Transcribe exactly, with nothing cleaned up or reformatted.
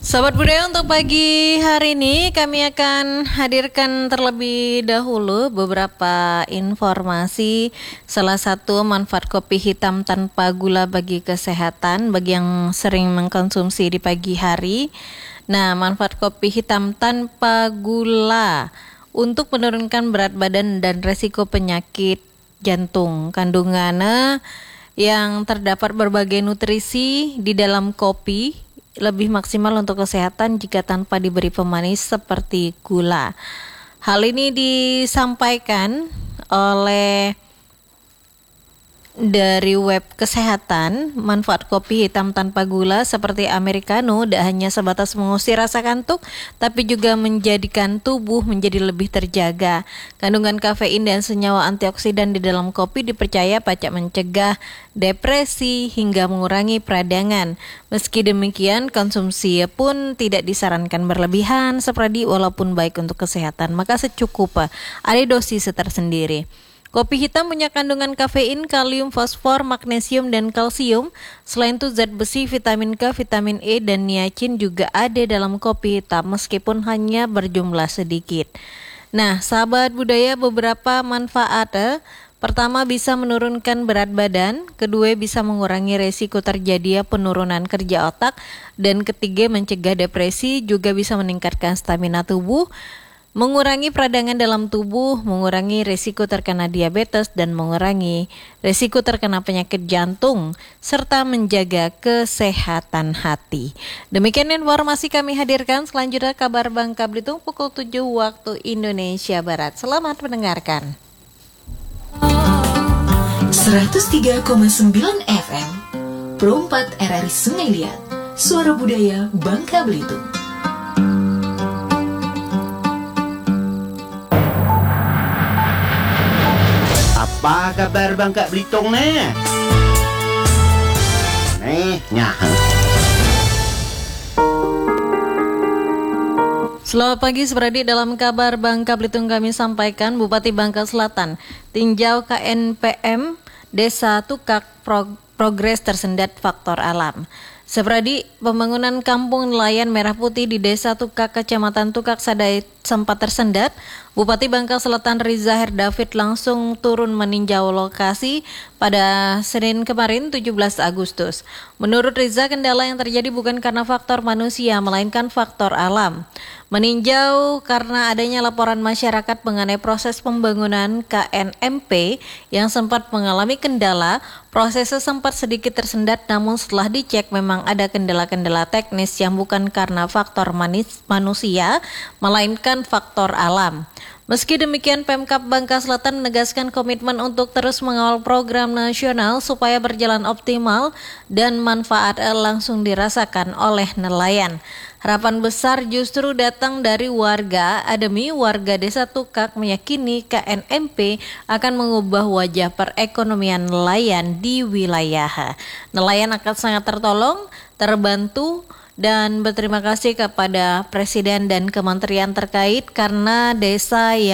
Sobat Budaya, untuk pagi hari ini kami akan hadirkan terlebih dahulu beberapa informasi. Salah satu, manfaat kopi hitam tanpa gula bagi kesehatan bagi yang sering mengkonsumsi di pagi hari. Nah, manfaat kopi hitam tanpa gula untuk menurunkan berat badan dan resiko penyakit jantung. Kandungannya yang terdapat berbagai nutrisi di dalam kopi lebih maksimal untuk kesehatan jika tanpa diberi pemanis seperti gula. Hal ini disampaikan oleh dari web kesehatan. Manfaat kopi hitam tanpa gula seperti americano tidak hanya sebatas mengusir rasa kantuk, tapi juga menjadikan tubuh menjadi lebih terjaga. Kandungan kafein dan senyawa antioksidan di dalam kopi dipercaya pacak mencegah depresi hingga mengurangi peradangan. Meski demikian, konsumsi pun tidak disarankan berlebihan seperti walaupun baik untuk kesehatan, maka secukupnya, ada dosis tersendiri. Kopi hitam punya kandungan kafein, kalium, fosfor, magnesium, dan kalsium. Selain itu, zat besi, vitamin K, vitamin E, dan niacin juga ada dalam kopi hitam meskipun hanya berjumlah sedikit. Nah, sahabat budaya, beberapa manfaatnya. Pertama, bisa menurunkan berat badan. Kedua, bisa mengurangi resiko terjadinya penurunan kerja otak. Dan ketiga, mencegah depresi, juga bisa meningkatkan stamina tubuh, mengurangi peradangan dalam tubuh, mengurangi risiko terkena diabetes, dan mengurangi risiko terkena penyakit jantung, serta menjaga kesehatan hati. Demikian informasi kami hadirkan. Selanjutnya kabar Bangka Belitung pukul tujuh waktu Indonesia Barat. Selamat mendengarkan. seratus tiga koma sembilan F M Pro empat R R I Sungai Liat, Suara Budaya Bangka Belitung. Apa kabar Bangka Belitung nih? Nih, nyah. Selamat pagi, seperti dalam kabar Bangka Belitung kami sampaikan, Bupati Bangka Selatan tinjau K N P M Desa Tukak Prog- Progres tersendat faktor alam. Seperti pembangunan kampung nelayan Merah Putih di Desa Tukak, Kecamatan Tukak Sadai sempat tersendat. Bupati Bangka Selatan Riza Herdavid langsung turun meninjau lokasi pada Senin kemarin tujuh belas Agustus. Menurut Riza, kendala yang terjadi bukan karena faktor manusia, melainkan faktor alam. Meninjau karena adanya laporan masyarakat mengenai proses pembangunan K N M P yang sempat mengalami kendala. Prosesnya sempat sedikit tersendat, namun setelah dicek memang ada kendala-kendala teknis yang bukan karena faktor manis, manusia, melainkan faktor alam. Meski demikian, Pemkab Bangka Selatan menegaskan komitmen untuk terus mengawal program nasional supaya berjalan optimal dan manfaat langsung dirasakan oleh nelayan. Harapan besar justru datang dari warga. Ademi warga Desa Tukak meyakini K N M P akan mengubah wajah perekonomian nelayan di wilayah. Nelayan akan sangat tertolong, terbantu, dan berterima kasih kepada Presiden dan Kementerian terkait karena desa yang